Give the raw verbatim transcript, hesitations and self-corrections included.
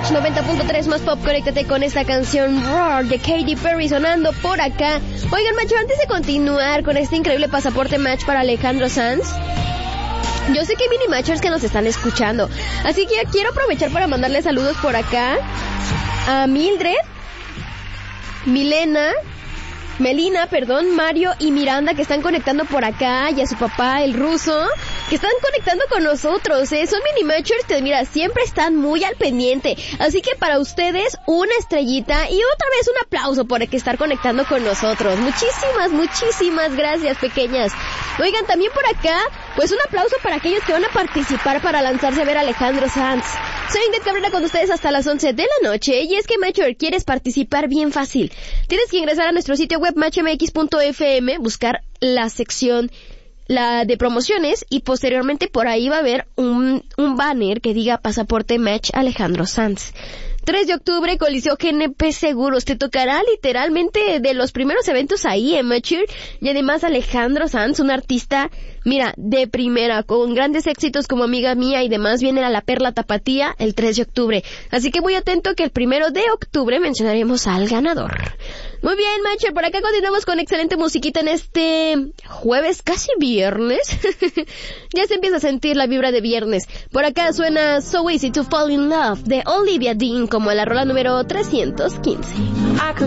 Match noventa punto tres más pop. Conéctate con esta canción Roar de Katy Perry sonando por acá. Oigan, macho, antes de continuar con este increíble pasaporte Match para Alejandro Sanz, yo sé que hay mini matchers que nos están escuchando, así que quiero aprovechar para mandarle saludos por acá a Mildred, Milena, Melina, perdón, Mario y Miranda, que están conectando por acá, y a su papá, el ruso, que están conectando con nosotros, ¿eh? Son mini matchers que, mira, siempre están muy al pendiente. Así que para ustedes, una estrellita y otra vez un aplauso por estar conectando con nosotros. Muchísimas, muchísimas gracias, pequeñas. Oigan, también por acá, pues un aplauso para aquellos que van a participar para lanzarse a ver a Alejandro Sanz. Soy Ingrid Cabrera con ustedes hasta las once de la noche, y es que, Matcher, ¿quieres participar? Bien fácil. Tienes que ingresar a nuestro sitio web match m x punto f m, buscar la sección la de promociones, y posteriormente por ahí va a haber un, un banner que diga Pasaporte Match Alejandro Sanz. tres de octubre, Coliseo G N P Seguros. Te tocará literalmente de los primeros eventos ahí en Matcher. Y además Alejandro Sanz, un artista, mira, de primera, con grandes éxitos como Amiga Mía y demás, viene a la Perla Tapatía el tres de octubre. Así que muy atento que el primero de octubre mencionaremos al ganador. Muy bien, Matcher, por acá continuamos con excelente musiquita en este jueves, casi viernes. Ya se empieza a sentir la vibra de viernes. Por acá suena So Easy to Fall in Love de Olivia Dean como la rola número trescientos quince. I could